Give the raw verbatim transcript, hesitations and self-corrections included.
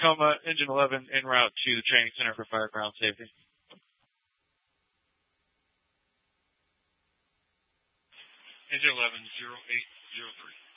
Tacoma, Engine eleven en route to the training center for fire ground safety. Engine eleven, zero eight zero three.